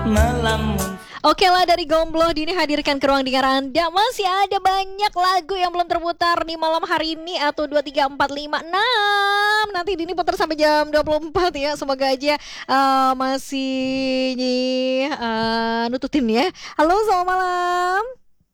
melamun. Oke lah, dari Gombloh Dini hadirkan ke ruang dengar Anda. Masih ada banyak lagu yang belum terputar nih malam hari ini. Atau 2, 3, 4, 5, 6. Nanti Dini putar sampai jam 24 ya. Semoga aja masih nututin ya. Halo, selamat malam.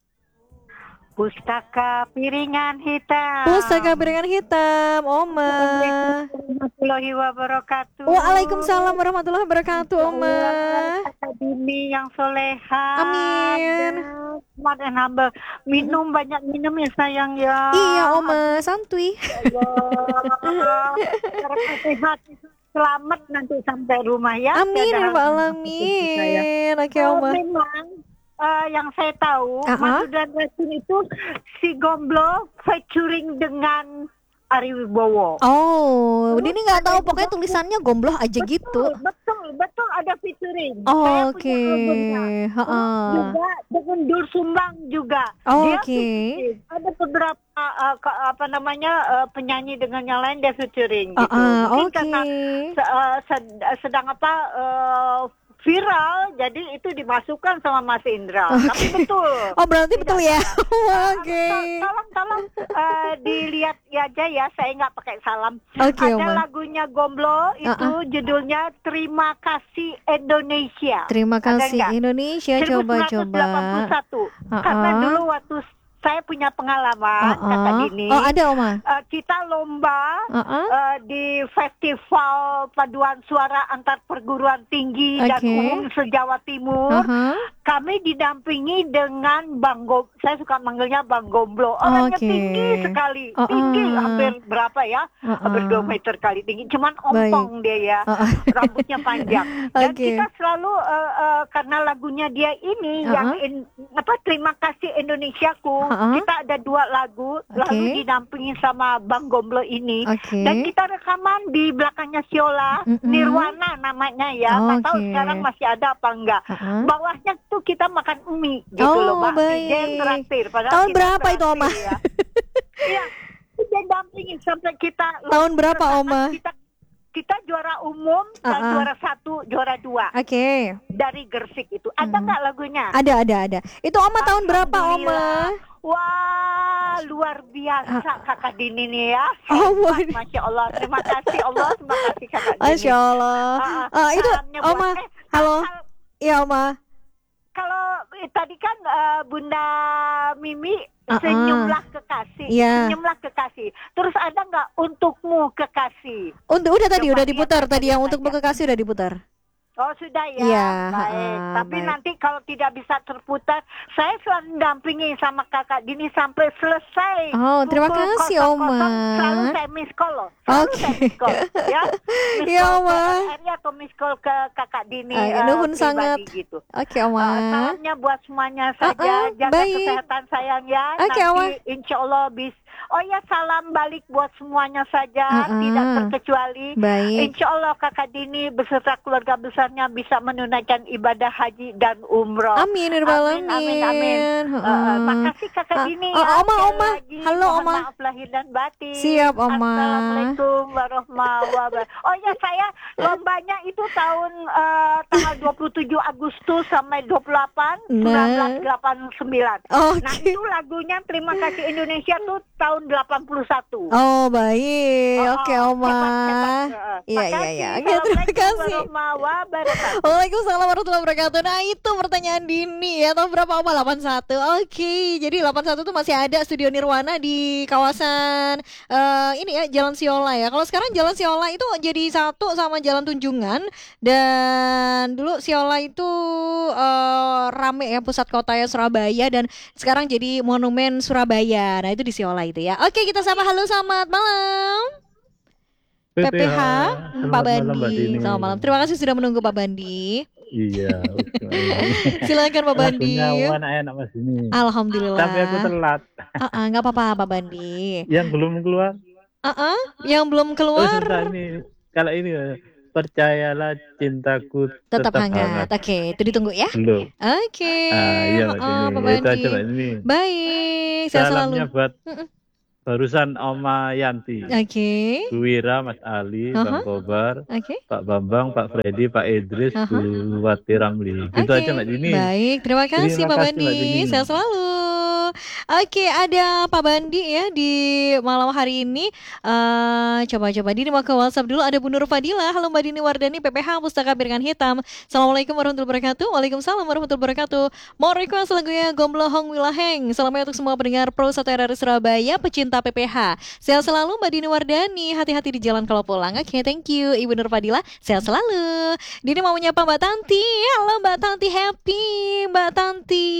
Pustaka Piringan Hitam. Pustaka Piringan Hitam, Oma. Warahmatullahi wabarakatuh. Waalaikumsalam warahmatullahi wabarakatuh, Oma. Dini yang soleha. Amin. Smart and humble. Minum banyak minum ya sayang ya. Iya, Oma, santuy. Sehat. Selamat nanti sampai rumah ya. Amin ya rabbal alamin. Oke, Oma. Memang yang saya tahu, Madu dan Racun itu si Gombloh featuring dengan Ari Wibowo. Oh, Dini nggak tahu, pokoknya tulisannya Gombloh aja gitu. Betul ada featuring. Oh, oke. Juga dengan Dur Sumbang juga. Oh, dia oke. Ada beberapa penyanyi dengan yang lain dia featuring gitu. Mungkin karena sedang viral, jadi itu dimasukkan sama Mas Indra. Tapi betul. Oh, berarti betul ya. Oke. Tolong dilihat aja ya, saya nggak pakai salam. Oke, Ada Oma. lagunya Gombloh itu judulnya Terima Kasih Indonesia. Terima kasih Indonesia. Coba. 1981. Karena dulu waktu saya punya pengalaman, kata Dini. Oh, ada, Oma. Kita lomba di festival paduan suara antar perguruan tinggi dan umum se-Jawa Timur. Kami didampingi dengan saya suka manggilnya Bang Gombloh. Orangnya tinggi sekali, tinggi hampir berapa ya? Hampir 2 meter kali tinggi. Cuman ompong dia ya, rambutnya panjang. Dan kita selalu karena lagunya dia ini yang Terima Kasih Indonesiaku. Kita ada 2 lagu didampingi sama Bang Gombloh ini. Dan kita rekaman di belakangnya Siola, Nirwana namanya ya. Nggak tahu sekarang masih ada apa enggak. Bawahnya tuh kita makan mie gitu loh, Mbak. Dia yang traktir. Tahun berapa itu, Oma? Iya, dia dampingin sampai kita. Tahun berapa, Oma? Kita juara umum, juara 1, juara 2. Oke. Dari Gresik itu. Ada nggak lagunya? Ada. Itu Oma tahun berapa, Oma? Wah, luar biasa Kakak Dini nih ya. Masya Allah, terima kasih Allah, terima kasih Kakak Dini. Masya Allah. Itu Oma, halo. Iya, Oma. Kalau tadi kan Bunda Mimi senyumlah kekasih, senyumlah kekasih. Terus ada nggak untukmu kekasih? Udah tadi, udah diputar tadi yang untukmu kekasih udah diputar. Oh sudah ya, baik. Tapi nanti kalau tidak bisa terputar, saya selalu dampingi sama Kakak Dini sampai selesai. Oh, terima kasih, Oma. Selalu saya miss call loh. Selalu saya miss call, ya. Iya, Oma. Atau miss call ke Kakak Dini. Nuhun sangat. Gitu. Oke, Oma. Salamnya buat semuanya saja. Jaga kesehatan sayang ya. Oke, Oma. Insya Allah bisa. Oh ya, salam balik buat semuanya saja, tidak terkecuali. Baik. Insya Allah Kakak Dini beserta keluarga besarnya bisa menunaikan ibadah haji dan umroh. Amin. Amin. Makasih Kakak Dini ya. Oma. Halo, Oma. Maaf lahir dan batin. Siap, Oma. Assalamualaikum warahmatullahi wabarakatuh. Oh ya, saya lombanya itu tanggal 27 Agustus sampai 28 1989. Nah, itu lagunya Terima Kasih Indonesia tuh tahun 81. Oh, baik. Oke, Oma. Iya. Oke, terima kasih. Waalaikumsalam warahmatullahi wabarakatuh. Nah, itu pertanyaan Dini ya. Tahun berapa, Oma? 81. Oke. Jadi 81 tuh masih ada Studio Nirwana di kawasan ini ya, Jalan Siola ya. Kalau sekarang Jalan Siola itu jadi satu sama Jalan Tunjungan. Dan dulu Siola itu rame ya, pusat kotanya Surabaya, dan sekarang jadi Monumen Surabaya. Nah, itu di Siola itu ya. Oke, kita sapa. Halo, selamat malam PPH Pak Bandi. Selamat malam. Terima kasih sudah menunggu Pak Bandi. Iya. Silakan Pak Bandi. Enak Mas ini. Alhamdulillah. Tapi aku telat. Nggak apa-apa Pak Bandi. Yang belum keluar. Yang belum keluar. Kalau ini percayalah cintaku tetap hangat. Oke, itu ditunggu ya. Belum. Oke. Iya, Pak Bandi. Itu aja Mbak ini. Baik, saya Salamnya selalu. buat Barusan Oma Yanti. Oke. Bu Wira, Mas Ali, Bang Kobar, Pak Bambang, Pak Freddy, Pak Idris, Bu Wati Ramli. Gitu aja Mbak Dini. Baik, terima kasih Pak Bandi. Sehat selalu. Oke, ada Pak Bandi ya di malam hari ini. Coba-coba Dini mau ke WhatsApp dulu. Ada Bu Nur Fadila. Halo Mbak Dini Wardani, PPH Pustaka Piringan Hitam. Assalamualaikum warahmatullahi wabarakatuh. Waalaikumsalam warahmatullahi wabarakatuh. Mau request lagunya Gomblo Hong Wilaheng. Selamat untuk semua pendengar Pro 1 RRI Surabaya, pecinta PPH. Sehat selalu Mbak Dini Wardani. Hati-hati di jalan kalau pulang. Oke, thank you Ibu Nur Fadila. Sehat selalu. Dini mau menyapa Mbak Tanti. Halo Mbak Tanti, happy Mbak Tanti.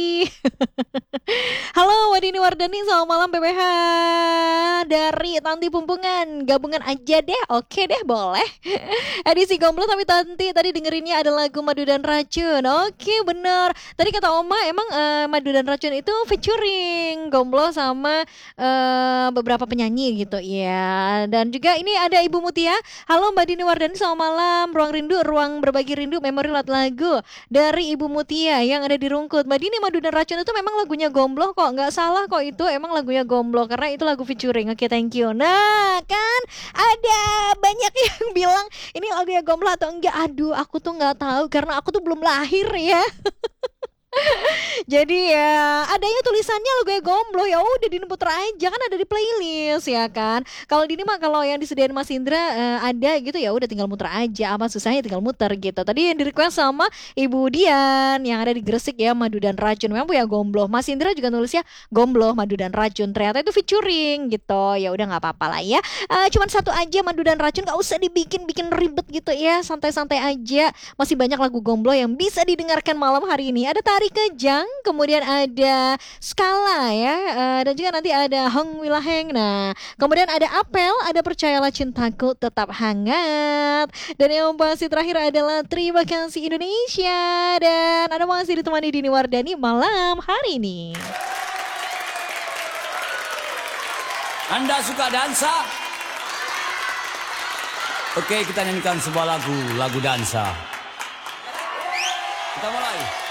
Halo Mbak Dini Wardani, selamat malam PPH dari Tanti Pumpungan. Gabungan aja deh, oke deh boleh. Edisi Gomblo tapi Tanti tadi dengerinnya ada lagu Madu dan Racun. Oke bener. Tadi kata Oma emang Madu dan Racun itu featuring Gomblo sama beberapa penyanyi gitu ya. Dan juga ini ada Ibu Mutia. Halo Mbak Dini Wardani, selamat malam. Ruang Rindu, ruang berbagi rindu, memori lagu dari Ibu Mutia yang ada di Rungkut. Mbak Dini, Madu dan Racun itu memang lagunya Gomblo kok, nggak salah kok, itu emang lagunya Gomblo karena itu lagu featuring. Oke, thank you. Nah kan ada banyak yang bilang ini lagunya Gomblo atau enggak. Aduh, aku tuh nggak tahu karena aku tuh belum lahir ya. Jadi ya adanya tulisannya lagunya Gomblo, ya udah Dini puter aja kan ada di playlist ya kan. Kalau Dini mah kalau yang disediain Mas Indra ada gitu ya udah tinggal muter aja, apa susahnya tinggal muter gitu. Tadi yang di request sama Ibu Dian yang ada di Gresik ya, Madu dan Racun memang punya Gomblo. Mas Indra juga nulisnya Gomblo Madu dan Racun, ternyata itu featuring gitu. Ya udah nggak apa-apa lah ya. Cuman satu aja Madu dan Racun, nggak usah dibikin ribet gitu ya, santai-santai aja. Masih banyak lagu Gomblo yang bisa didengarkan malam hari ini. Ada Tari Kejang, kemudian ada Skala ya, dan juga nanti ada Hong Wilaheng. Nah, kemudian ada Apel, ada Percayalah Cintaku Tetap Hangat, dan yang pasti terakhir adalah Terima Kasih Indonesia. Dan ada masih ditemani Dini Wardani malam hari ini. Anda suka dansa? Oke, kita nyanyikan sebuah lagu dansa. Kita mulai.